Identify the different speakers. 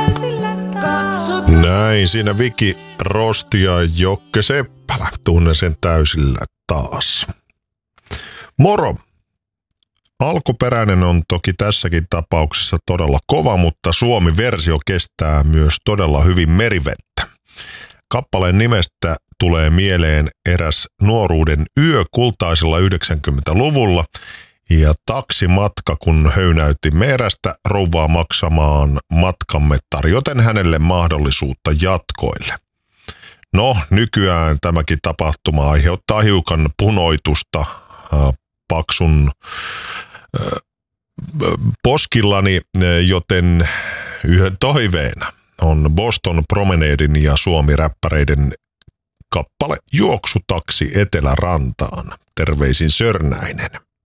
Speaker 1: Näin siinä Viki Rosti ja Jokke Seppälä. Tunnen sen täysillä taas. Moro! Alkuperäinen on toki tässäkin tapauksessa todella kova, mutta Suomi-versio kestää myös todella hyvin merivettä. Kappaleen nimestä tulee mieleen eräs nuoruuden yö kultaisella 90-luvulla ja taksimatka, kun höynäytimme erästä rouvaa maksamaan matkamme tarjoten hänelle mahdollisuutta jatkoille. No, nykyään tämäkin tapahtuma aiheuttaa hiukan punoitusta paksun poskillani, joten yhden toiveena on Boston Promenadin ja Suomi-räppäreiden kappale Juoksutaksi Etelärantaan. Terveisin Sörnäinen.